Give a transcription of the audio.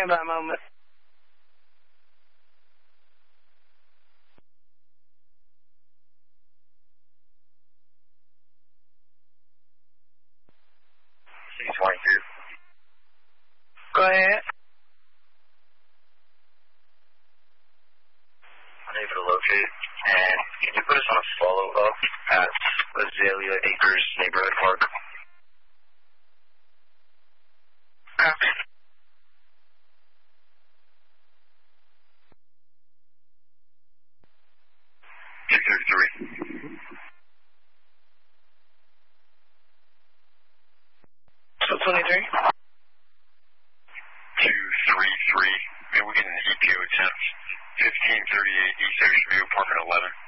standby moment. C-22. Go ahead. Unable to locate. And can you put us on a follow-up at Azalea Acres Neighborhood Park? Copy. So 23? 233. Maybe we get an EPO attempt. 1538 East Ocean View, apartment 11.